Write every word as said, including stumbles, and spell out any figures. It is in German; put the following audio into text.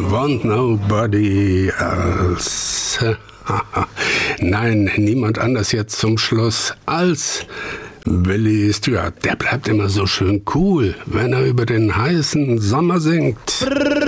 want nobody else. Nein, niemand anders jetzt zum Schluss als Billy Stewart. Der bleibt immer so schön cool, wenn er über den heißen Sommer singt.